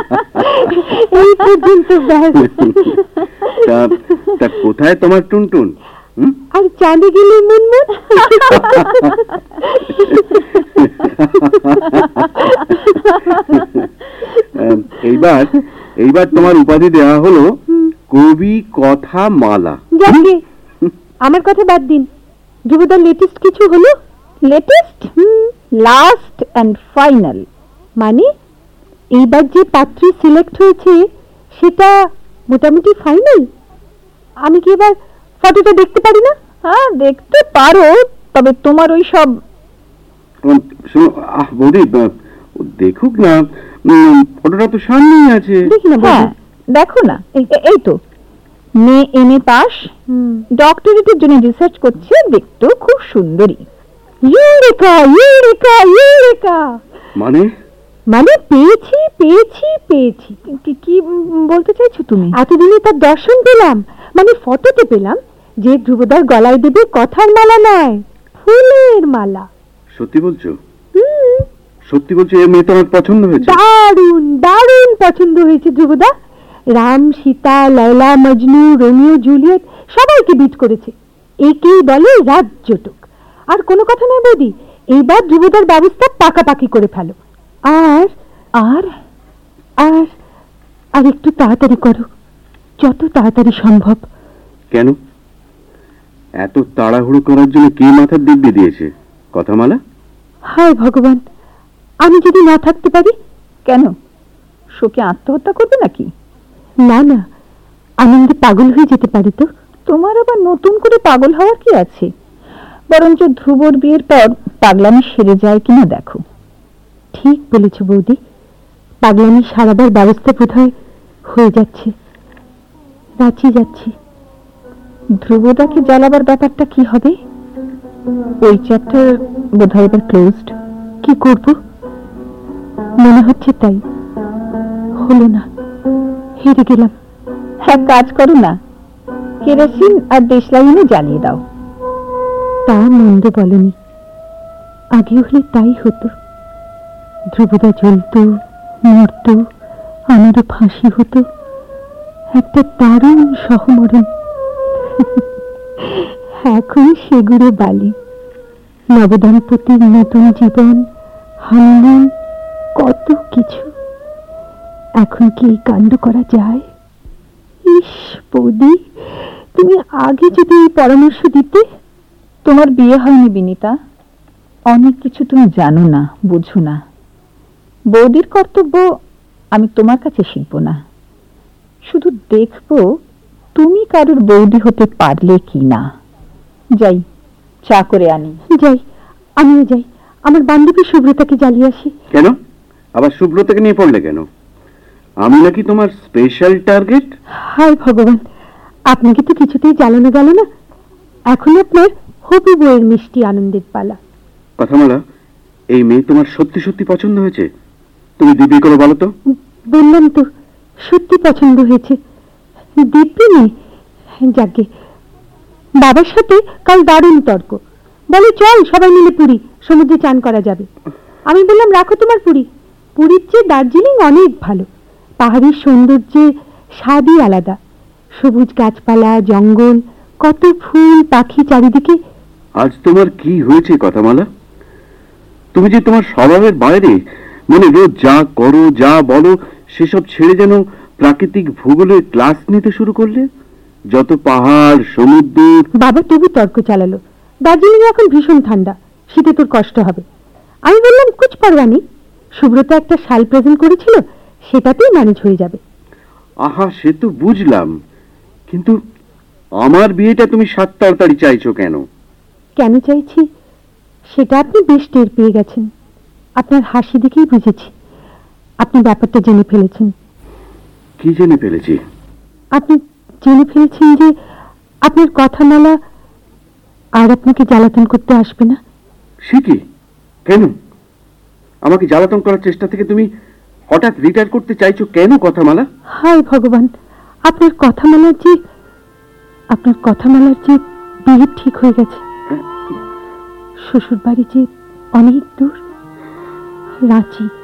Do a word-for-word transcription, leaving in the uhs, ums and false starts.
এই পর্যন্ত ব্যাস। তা কোথায় তোমার টুনটুন? আর চাঁদে গেলে মুনমুন। এইবার এইবার তোমার উপাধি দেওয়া হলো কবি কথা মালা। যাকে আমার কথা বাদ দিন, ধ্রুবদার লেটেস্ট কিছু হলো? লেটেস্ট লাস্ট অ্যান্ড ফাইনাল মানে এইবার যে পাত্রী সিলেক্ট হয়েছে সেটা মোটামুটি ফাইনাল। আমি কি এবার ফটোটা দেখতে পারি না? হ্যাঁ দেখতে পারো, তবে তোমার ওই সব বৌদি দেখুক না, ফটোটা তো সামনেই আছে। দেখি না। হ্যাঁ দেখো না, এই তো মেয়ে এম এ পাস, ডক্টরেটের জন্য রিসার্চ করছে, দেখতেও খুব সুন্দরী। Eureka eureka eureka. মানে মানে পেয়েছি পেয়েছি পেয়েছি। কি বলতে চাইছো তুমি? এতদিনে তার দর্শন পেলাম, মানে ফটোতে পেলাম যে ধ্রুবদার গলায় দেবে কথার মালা নয়, ফুলের মালা। সত্যি বলছো? সত্যি বলছো? এই মেয়ে তোমার পছন্দ হয়েছে? দারুণ দারুণ পছন্দ হয়েছে ধ্রুবদা। রাম সীতা লায়লা মজনু রোমিও জুলিয়েট সবাইকে বিট করেছে। একেই বলে রাজ্যটুক। আর কোনো কথা নয় বৌদি, এইবার ধ্রুবদার ব্যবস্থা পাকাপাকি করে ফেলো। আর আর আর আর একটু তাড়াতাড়ি করো, যত তাড়াতাড়ি সম্ভব। কেন এত তাড়াহুড়ো করার জন্য কে মাথার দিব্যি দিয়েছে? কথামালা? হায় ভগবান, আমি যদি না থাকতে পারি? কেন, শোকে আত্মহত্যা করবে নাকি? না না, আনন্দে পাগল হয়ে যেতে পারি তো। তোমার আবার নতুন করে পাগল হওয়ার কি আছে? বরঞ্চ ধ্রুবর বিয়ের পর পাগলামি সেরে যায় কিনা দেখো। ঠিক বলেছ বৌদি, পাগলামি সারাবার ব্যবস্থা বোধহয় হয়ে যাচ্ছে। রাঁচি যাচ্ছি। ধ্রুবদাকে জ্বালাবার ব্যাপারটা কি হবে? ওই চ্যাপ্টার বোধহয় এবার ক্লোজড। কি করব মনে হচ্ছে তাই। হলো না, হেরে গেলাম। এক কাজ করো না, কেরোসিন আর দেশলাইনে জ্বালিয়ে দাও। তা মন্দ বলনি, আগে হলে তাই হতো। ধ্রুবদা জ্বলত, মরত, আমারও ফাঁসি হতো। একটা দারুণ সহমরণ। এখন সেগুলো বালি। নবদম্পতির নতুন জীবন, হানিমুন, কত কিছু। এখন কি এই কাণ্ড করা যায়? ইস বৌদি, তুমি আগে যদি এই পরামর্শ দিতে। তোমার বিয়ে হয়নি বিনীতা, অনেক কিছু তুমি জানো না, বুঝো না। বৌদির কর্তব্য আমি তোমার কাছে শিখবো না, শুধু দেখবো তুমি কারোর বৌদি হতে পারলে কি না। যাই, চা করে আনি। যাই, আমিও যাই। আমার বান্ধবী সুব্রতাকে জ্বালিয়ে আসি। কেন আবার সুব্রতাকে নিয়ে পড়লে কেন? আমি নাকি তোমার স্পেশাল টার্গেট? হায় ভগবান, আপনাকে তো কিছুতেই জ্বালানো গেল না। এখন আপনার হবু বউয়ের মিষ্টি আনন্দের পালা। কথামালা, এই মেয়ে তোমার সত্যি সত্যি পছন্দ হয়েছে? তুমি দিব্যি করে বলো তো। বললাম তো, সত্যি পছন্দ হয়েছে। দিব্যি নেই, যাকে বাবার সাথে কাল দারুণ তর্ক। বলে চল সবাই মিলে পুরী, সমুদ্রে চান করা যাবে। আমি বললাম রাখো তোমার পুরী, পুরীর চেয়ে দার্জিলিং অনেক ভালো। পাহাড়ের সৌন্দর্যে স্বাদই আলাদা। সবুজ গাছপালা, জঙ্গল, কত ফুল পাখি চারিদিকে। আজ তোমার কি হয়েছে কথামালা? তুমি যে তোমার স্বভাবের বাইরে, মানে রোজ যা করো যা বলো সেসব ছেড়ে যেন প্রাকৃতিক ভূগোলের ক্লাস নিতে শুরু করলে। যত পাহাড় সমুদ্র। বাবা তবু তর্ক চালালো, দার্জিলিং এখন ভীষণ ঠান্ডা, শীতে তোর কষ্ট হবে। আমি বললাম কুছ পরোয়া নেই, সুব্রতা একটা শাল প্রেজেন্ট করেছিল, সেটাতেই ম্যানেজ হয়ে যাবে। আহা, সে তো বুঝলাম, কিন্তু আমার বিয়েটা তুমি সাত তাড়াতাড়ি চাইছো কেন? কেন চাইছি সেটা আপনি বেশ টের পেয়ে গেছেন। আপনার হাসি দেখেই বুঝেছি আপনি ব্যাপারটা জেনে ফেলেছেন। কি জেনে ফেলেছি? আপনি জেনে ফেলেছেন যে আপনার কথামালা আর আপনাকে জ্বালাতন করতে আসবে না। সে কি? কেন? আমাকে জ্বালাতন করার চেষ্টা থেকে তুমি হঠাৎ রিটায়ার করতে চাইছো কেন কথামালা? হায় ভগবান, আপনার কথামালার যে আপনার কথামালার যে বিয়ে ঠিক হয়ে গেছে। শ্বশুর বাড়ি যে অনেক দূর, রাঁচি।